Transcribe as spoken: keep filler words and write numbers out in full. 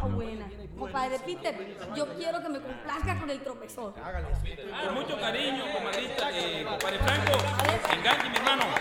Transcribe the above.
está buena. Compadre Peter, yo quiero que me complazca con el tropezón. Con mucho cariño, comadrita, eh, compadre Franco. Enganche, mi hermano.